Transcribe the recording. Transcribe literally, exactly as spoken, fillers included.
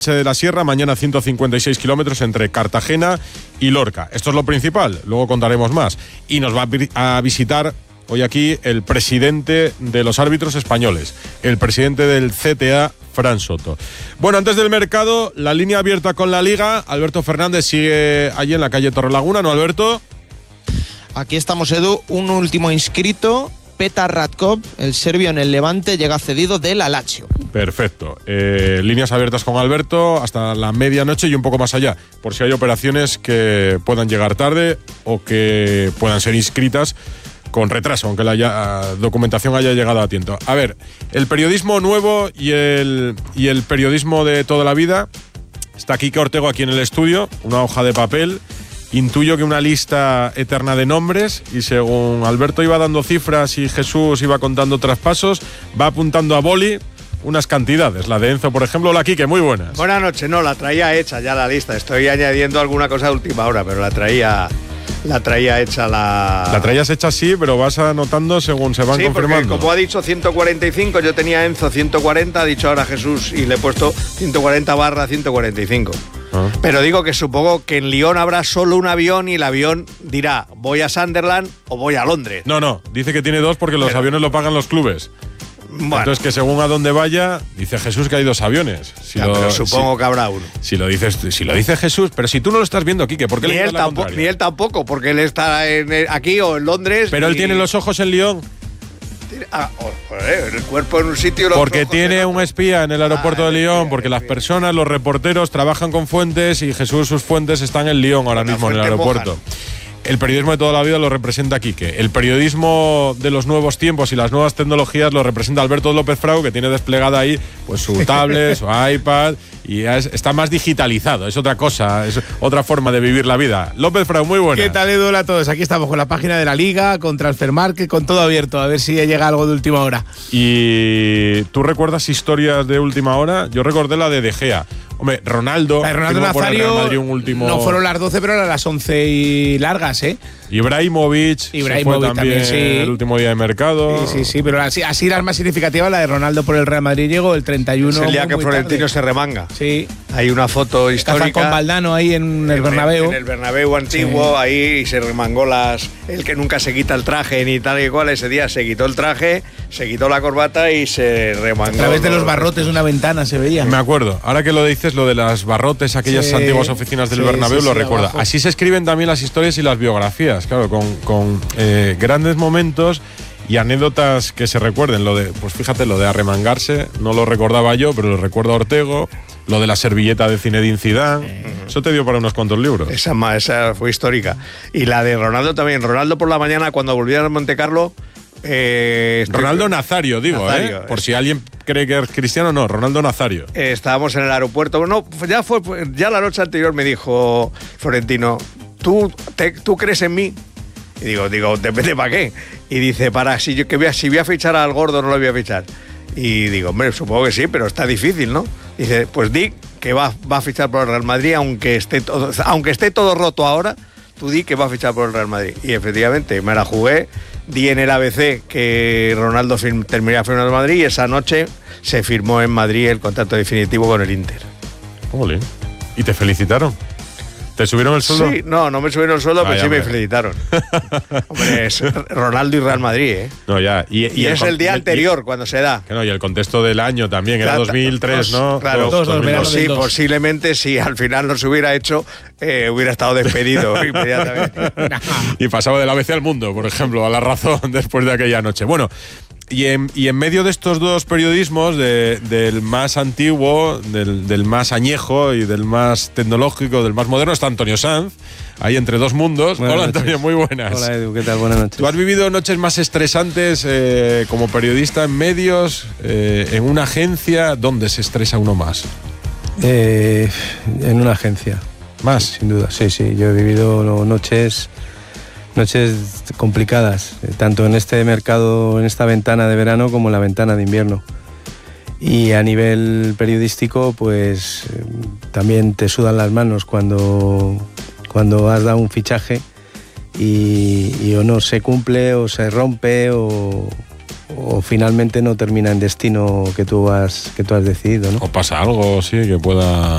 de la Sierra, mañana ciento cincuenta y seis kilómetros entre Cartagena y Lorca. Esto es lo principal, luego contaremos más. Y nos va a visitar hoy aquí el presidente de los árbitros españoles, el presidente del C T A, Fran Soto. Bueno, antes del mercado, la línea abierta con la Liga. Alberto Fernández sigue allí en la calle Torrelaguna, ¿no, Alberto? Aquí estamos, Edu, un último inscrito. Petar Ratkov, el serbio en el Levante, llega cedido del Lazio. Perfecto. Eh, líneas abiertas con Alberto hasta la medianoche y un poco más allá, por si hay operaciones que puedan llegar tarde o que puedan ser inscritas con retraso, aunque la ya, documentación haya llegado a tiempo. A ver, el periodismo nuevo y el, y el periodismo de toda la vida. Está Quique Ortego aquí en el estudio, una hoja de papel. Intuyo que una lista eterna de nombres, y según Alberto iba dando cifras y Jesús iba contando traspasos, va apuntando a boli unas cantidades. La de Enzo, por ejemplo. Hola, Quique, muy buenas. Buenas noches. No, la traía hecha ya la lista. Estoy añadiendo alguna cosa de última hora, pero la traía la traía hecha la... La traías hecha sí, pero vas anotando según se van sí, confirmando. Porque como ha dicho ciento cuarenta y cinco, yo tenía Enzo ciento cuarenta, ha dicho ahora Jesús y le he puesto ciento cuarenta barra ciento cuarenta y cinco. Ah. Pero digo que supongo que en Lyon habrá solo un avión y el avión dirá, voy a Sunderland o voy a Londres. No, no, dice que tiene dos porque los pero, aviones lo pagan los clubes. Bueno. Entonces que según a dónde vaya, dice Jesús que hay dos aviones. Si ya, lo, pero supongo si, que habrá uno. Si lo dices, si lo dice Jesús, pero si tú no lo estás viendo, Quique, ¿por qué ni le él tampoco, Ni él tampoco, porque él está en, aquí o en Londres. Pero y... él tiene los ojos en Lyon. Ah, joder, el cuerpo en un sitio. Los porque tiene un espía en el aeropuerto ah, de Lyon, porque las personas, los reporteros trabajan con fuentes y Jesús, sus fuentes están en Lyon ahora mismo en el aeropuerto. Mojan. El periodismo de toda la vida lo representa Quique. El periodismo de los nuevos tiempos y las nuevas tecnologías lo representa Alberto López Frau, que tiene desplegada ahí pues su tablet, su iPad, y es, está más digitalizado. Es otra cosa, es otra forma de vivir la vida. López Frau, muy buena. ¿Qué tal, Edu? Hola a todos. Aquí estamos con la página de la Liga, con Transfermarkt, con todo abierto. A ver si llega algo de última hora. ¿Y tú recuerdas historias de última hora? Yo recordé la de De Gea. Hombre, Ronaldo, la Ronaldo Nazario, Madrid un último... no fueron las doce, pero eran las once y largas, ¿eh? Ibrahimovic, Ibrahimovic fue también, también, sí. El último día de mercado. Sí, sí, sí, pero así, así las más significativas, la de Ronaldo por el Real Madrid llegó el treinta y uno. Es el día que Florentino se remanga. Sí. Hay una foto histórica. Está con Valdano ahí en el en Bernabéu. En el Bernabéu antiguo, sí. Ahí se remangó las... El que nunca se quita el traje ni tal y cual, ese día se quitó el traje, se quitó la corbata y se remangó. A través de los barrotes de una ventana se veía. Me acuerdo. Ahora que lo dices, lo de las barrotes, aquellas sí. antiguas oficinas del sí, Bernabéu, sí, sí, lo recuerda. Abajo. Así se escriben también las historias y las biografías, claro, con... con Con eh, grandes momentos y anécdotas que se recuerden. Lo de, pues fíjate, lo de arremangarse, no lo recordaba yo, pero lo recuerdo a Ortego. Lo de la servilleta de Zinedine Zidane, uh-huh. Eso te dio para unos cuantos libros. Esa, esa fue histórica. Y la de Ronaldo también. Ronaldo por la mañana, cuando volvieron a Monte Carlo. Eh, Ronaldo Nazario, digo, Nazario, ¿eh? Por eh. si alguien cree que es cristiano, no, Ronaldo Nazario. Eh, estábamos en el aeropuerto. No, ya fue, ya la noche anterior me dijo Florentino, ¿tú, te, ¿tú crees en mí? Y digo, digo, depende para qué. Y dice, para, si yo que voy a, si voy a fichar al gordo, no lo voy a fichar. Y digo, hombre, supongo que sí, pero está difícil, ¿no? Dice, pues di que va, va a fichar por el Real Madrid, aunque esté todo, aunque esté todo roto ahora, tú di que va a fichar por el Real Madrid. Y efectivamente, me la jugué, di en el A B C que Ronaldo firm, terminaría firmando en Madrid y esa noche se firmó en Madrid el contrato definitivo con el Inter. Ole. ¿Y te felicitaron? ¿Te subieron el sueldo? Sí, no, no me subieron el sueldo, pero sí me felicitaron. Hombre, es Ronaldo y Real Madrid, ¿eh? No, ya. Y, y, y es el, el día y, anterior y, cuando se da. Que no, y el contexto del año también, era claro, dos mil tres, ¿no? Claro, dos, dos, dos, sí, dos. Posiblemente si al final no se hubiera hecho, eh, hubiera estado despedido inmediatamente. Y pasaba del A B C al Mundo, por ejemplo, a La Razón después de aquella noche. Bueno, y en, y en medio de estos dos periodismos, de, del más antiguo, del, del más añejo y del más tecnológico, del más moderno, está Antonio Sanz, ahí entre dos mundos. Buenas Hola, noches. Antonio, muy buenas. Hola, Edu, ¿qué tal? Buenas noches. ¿Tú has vivido noches más estresantes eh, como periodista en medios, eh, en una agencia? ¿Dónde se estresa uno más? Eh, en una agencia. ¿Más? Sin duda, sí, sí. Yo he vivido noches... Noches complicadas, tanto en este mercado, en esta ventana de verano como en la ventana de invierno. Y a nivel periodístico, pues también te sudan las manos cuando, cuando has dado un fichaje y, y o no se cumple o se rompe o, o finalmente no termina en destino que tú has, que tú has decidido, ¿no? O pasa algo, sí, que pueda...